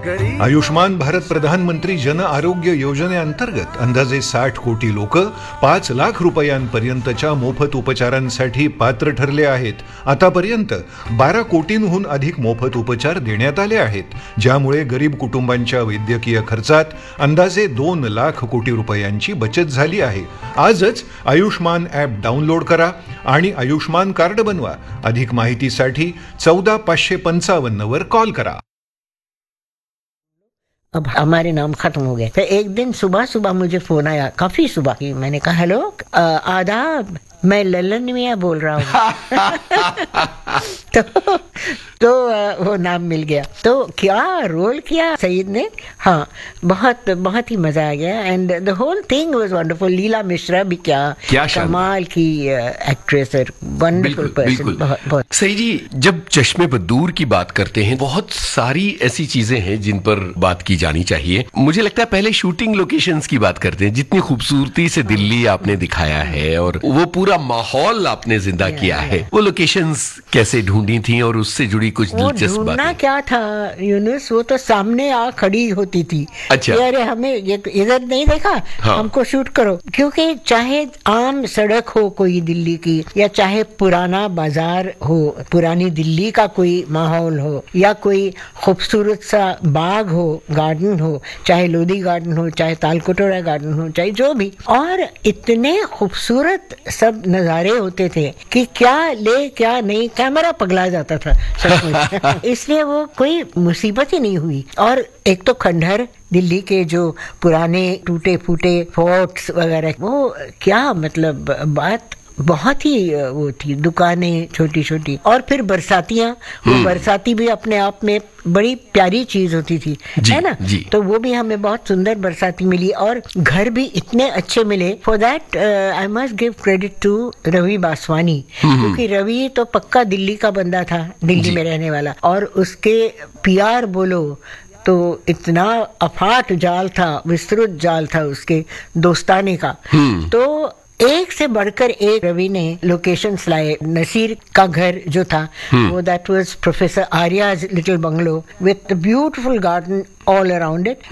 आयुष्मान भारत प्रधानमंत्री जन आरोग्य योजनेअंतर्गत अंदाजे 60 कोटी लोक 5 लाख रुपयांपर्यंतच्या मोफत उपचारांसाठी पात्र ठरले आहेत. आतापर्यंत 12 कोटींहून अधिक मोफत उपचार देण्यात आले आहेत, ज्यामुळे गरीब कुटुंबांच्या वैद्यकीय खर्चात अंदाजे 2 लाख कोटी रुपयांची बचत झाली आहे. आजच आयुष्मान ॲप डाउनलोड करा आणि आयुष्मान कार्ड बनवा. अधिक माहितीसाठी 14,555 वर कॉल करा. अब हमारे नाम खत्म हो गए. फिर एक दिन सुबह सुबह मुझे फोन आया, काफी सुबह. मैंने कहा हेलो, आदाब, मैं ललन मियाँ बोल रहा हूँ. तो वो नाम मिल गया. तो क्या रोल किया सईद ने. हाँ, बहुत बहुत ही मजा आ गया. And the whole thing was wonderful. लीला मिश्रा भी क्या कमाल की एक्ट्रेस है, वंडरफुल पर्सन. बहुत सही जी. जब चश्मे बदूर की बात करते हैं, बहुत सारी ऐसी चीजें हैं जिन पर बात की जानी चाहिए. मुझे लगता है पहले शूटिंग लोकेशंस की बात करते हैं. जितनी खूबसूरती से दिल्ली आपने दिखाया है और वो पूरा माहौल आपने जिंदा किया है, वो लोकेशंस कैसे ढूंढी थी और उससे जुड़ी कुछ दिलचस्प बातें. क्या था यूनुस, वो तो सामने आ खड़ी होती थी. अच्छा. अरे हमें इधर नहीं देखा, हाँ. हमको शूट करो. क्योंकि चाहे आम सड़क हो कोई दिल्ली की, या चाहे पुराना बाजार हो, पुरानी दिल्ली का कोई माहौल हो, या कोई खूबसूरत सा बाग हो, गार्डन हो, चाहे लोधी गार्डन हो, चाहे तालकटोरा गार्डन हो, चाहे जो भी, और इतने खूबसूरत सब नजारे होते थे कि क्या ले क्या नहीं, कैमरा पगला जाता था सचमुच. इसलिए वो कोई मुसीबत ही नहीं हुई. और एक तो खंडहर, दिल्ली के जो पुराने टूटे फूटे फोर्ट्स वगैरह, वो क्या मतलब बात बहुत ही वो थी. दुकानें छोटी छोटी, और फिर बरसातियां. वो बरसाती भी अपने आप में बड़ी प्यारी चीज होती थी, है ना. तो वो भी हमें बहुत सुंदर बरसाती मिली. और घर भी इतने अच्छे मिले. For that I must give credit to Ravi Baswani, क्योंकि रवि तो पक्का दिल्ली का बंदा था, दिल्ली में रहने वाला. और उसके पीआर बोलो तो इतना अफाट जाल था, विस्तृत जाल था उसके दोस्ताने का. तो एक से बढ़कर एक रवि ने लोकेशंस लाए. नसीर का घर जो था, वो that was professor Arya's little bungalow with beautiful garden all around it.